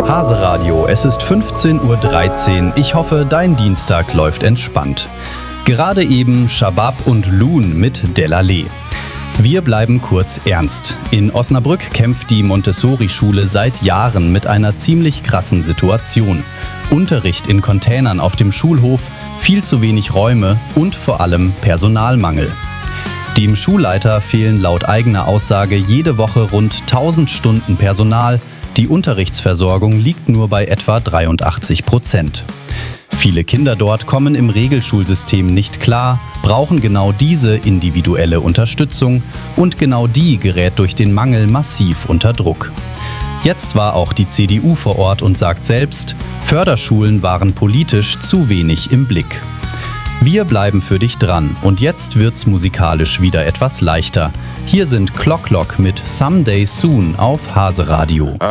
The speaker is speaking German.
Hase-Radio, es ist 15:13 Uhr. Ich hoffe, dein Dienstag läuft entspannt. Gerade eben Shabab und Loon mit Delale. Wir bleiben kurz ernst. In Osnabrück kämpft die Montessori-Schule seit Jahren mit einer ziemlich krassen Situation. Unterricht in Containern auf dem Schulhof, viel zu wenig Räume und vor allem Personalmangel. Dem Schulleiter fehlen laut eigener Aussage jede Woche rund 1000 Stunden Personal. Die Unterrichtsversorgung liegt nur bei etwa 83%. Viele Kinder dort kommen im Regelschulsystem nicht klar, brauchen genau diese individuelle Unterstützung und genau die gerät durch den Mangel massiv unter Druck. Jetzt war auch die CDU vor Ort und sagt selbst, Förderschulen waren politisch zu wenig im Blick. Wir bleiben für dich dran und jetzt wird's musikalisch wieder etwas leichter. Hier sind Clock Clock mit Someday Soon auf Hase-Radio.